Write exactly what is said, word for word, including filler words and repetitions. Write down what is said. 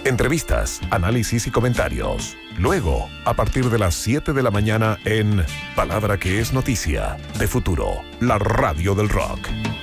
Entrevistas, análisis y comentarios. Luego, a partir de las siete de la mañana en Palabra que es Noticia, de Futuro, la radio del rock.